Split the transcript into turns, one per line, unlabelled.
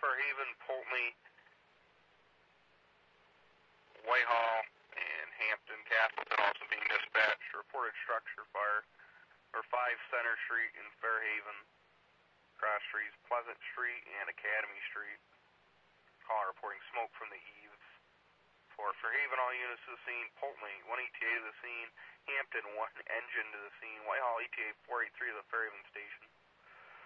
Fairhaven, Pulteney, Whitehall, and Hampton. Castleton also being dispatched. Reported structure fire for 5 Center Street in Fairhaven, cross streets Pleasant Street and Academy Street. Caller reporting smoke from the eaves. For Fairhaven, all units to the scene. Pulteney, 1 ETA to the scene. Hampton, 1 engine to the scene. Whitehall, ETA 483 to the Fairhaven station.